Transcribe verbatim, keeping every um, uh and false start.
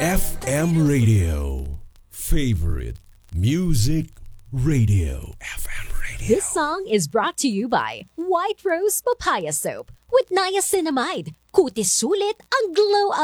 F M Radio. Favorite Music Radio. F M Radio. This song is brought to you by White Rose Papaya Soap with niacinamide. Kutis sulit ang glow